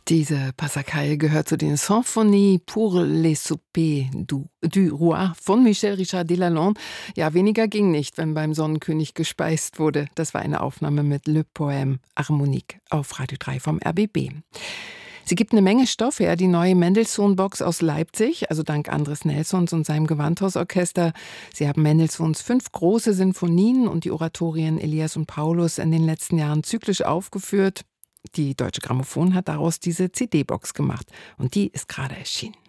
Diese Passacaglie gehört zu den Symphonie pour les soupers du Roi von Michel Richard de Lalande. Ja, weniger ging nicht, wenn beim Sonnenkönig gespeist wurde. Das war eine Aufnahme mit Le Poème Harmonique auf Radio 3 vom RBB. Sie gibt eine Menge Stoff her, die neue Mendelssohn-Box aus Leipzig, also dank Andres Nelsons und seinem Gewandhausorchester. Sie haben Mendelssohns 5 große Sinfonien und die Oratorien Elias und Paulus in den letzten Jahren zyklisch aufgeführt. Die Deutsche Grammophon hat daraus diese CD-Box gemacht und die ist gerade erschienen.